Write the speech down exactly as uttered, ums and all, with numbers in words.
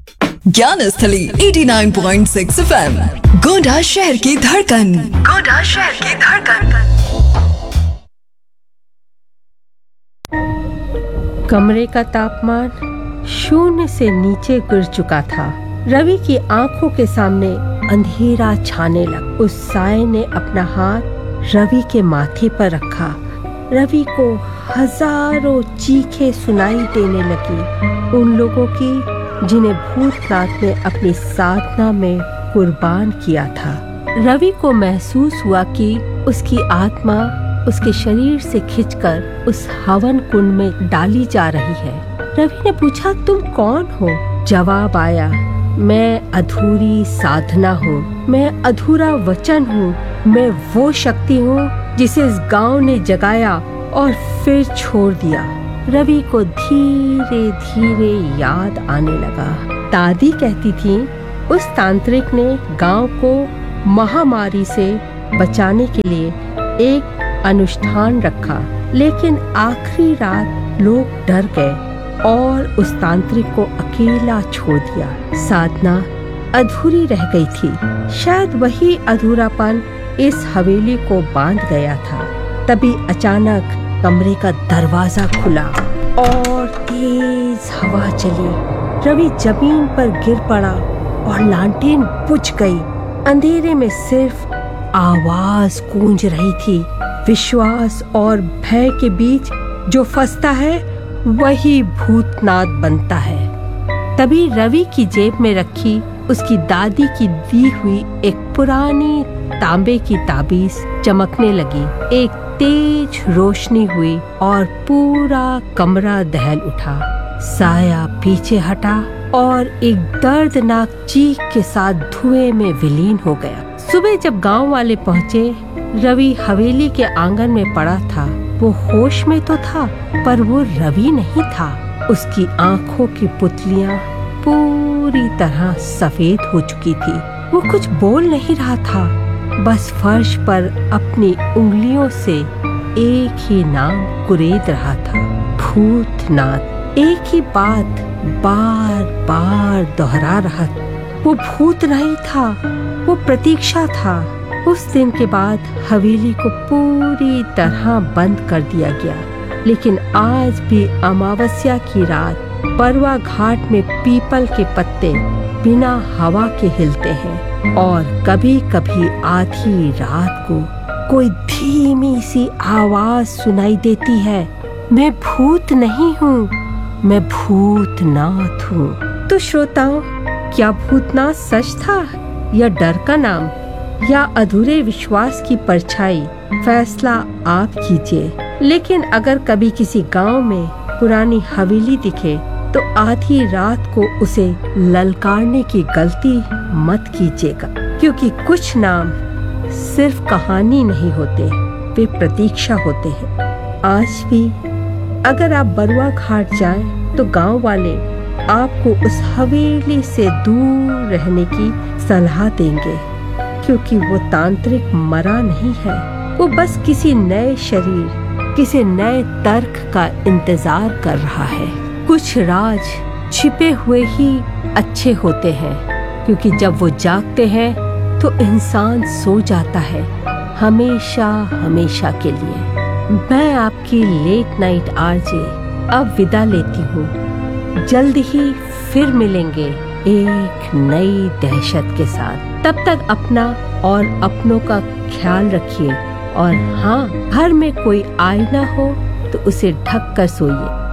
ज्ञान स्थली eighty nine point six F M, Gonda शहर की धड़कन। गोंडा शहर की धड़कन। कमरे का तापमान शून्य से नीचे गिर चुका था। रवि की आंखों के सामने अंधेरा छाने लगा। उस साए ने अपना हाथ रवि के माथे पर रखा। रवि को हजारों चीखें सुनाई देने लगी, उन लोगों की जिन्हें भूतनाथ ने अपनी साधना में कुर्बान किया था। रवि को महसूस हुआ कि उसकी आत्मा उसके शरीर से खिंचकर उस हवन कुंड में डाली जा रही है। रवि ने पूछा, तुम कौन हो? जवाब आया, मैं अधूरी साधना हूँ, मैं अधूरा वचन हूँ, मैं वो शक्ति हूँ जिसे इस गांव ने जगाया और फिर छोड़ दिया। रवि को धीरे धीरे याद आने लगा। दादी कहती थी, उस तांत्रिक ने गांव को महामारी से बचाने के लिए एक अनुष्ठान रखा, लेकिन आखिरी रात लोग डर गए और उस तांत्रिक को अकेला छोड़ दिया। साधना अधूरी रह गई थी। शायद वही अधूरापन इस हवेली को बांध गया था। तभी अचानक कमरे का दरवाजा खुला और तेज हवा चली। रवि जमीन पर गिर पड़ा और लालटेन बुझ गई। अंधेरे में सिर्फ आवाज गूंज रही थी। विश्वास और भय के बीच जो फंसता है वही भूतनाथ बनता है। तभी रवि की जेब में रखी उसकी दादी की दी हुई एक पुरानी तांबे की ताबीज चमकने लगी। एक तेज रोशनी हुई और पूरा कमरा दहल उठा। साया पीछे हटा और एक दर्दनाक चीख के साथ धुएं में विलीन हो गया। सुबह जब गांव वाले पहुंचे, रवि हवेली के आंगन में पड़ा था। वो होश में तो था, पर वो रवि नहीं था। उसकी आंखों की पुतलियां पूरी तरह सफेद हो चुकी थी। वो कुछ बोल नहीं रहा था, बस फर्श पर अपनी उंगलियों से एक ही नाम कुरेद रहा था, भूतनाथ। एक ही बात बार बार दोहरा रहा था। वो भूत नहीं था, वो प्रतीक्षा था। उस दिन के बाद हवेली को पूरी तरह बंद कर दिया गया, लेकिन आज भी अमावस्या की रात परवा घाट में पीपल के पत्ते बिना हवा के हिलते हैं और कभी कभी आधी रात को कोई धीमी सी आवाज सुनाई देती है, मैं भूत नहीं हूँ, मैं भूतनाथ हूँ। तो श्रोताओं, क्या भूतनाथ सच था या डर का नाम या अधूरे विश्वास की परछाई? फैसला आप कीजिए। लेकिन अगर कभी किसी गांव में पुरानी हवेली दिखे तो आधी रात को उसे ललकारने की गलती मत कीजिएगा, क्योंकि कुछ नाम सिर्फ कहानी नहीं होते, वे प्रतीक्षा होते हैं। आज भी अगर आप बरुआ घाट जाएं तो गांव वाले आपको उस हवेली से दूर रहने की सलाह देंगे, क्योंकि वो तांत्रिक मरा नहीं है। वो बस किसी नए शरीर, किसी नए तर्क का इंतजार कर रहा है। कुछ राज छिपे हुए ही अच्छे होते हैं, क्योंकि जब वो जागते हैं तो इंसान सो जाता है हमेशा हमेशा के लिए। मैं आपकी लेट नाइट आरजे अब विदा लेती हूँ। जल्द ही फिर मिलेंगे एक नई दहशत के साथ। तब तक अपना और अपनों का ख्याल रखिए, और हाँ, घर में कोई आईना हो तो उसे ढक कर सोइए।